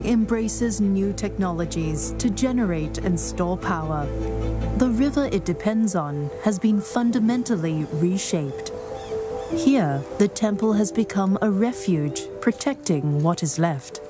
embraces new technologies to generate and store power. The river it depends on has been fundamentally reshaped. Here, the temple has become a refuge, protecting what is left.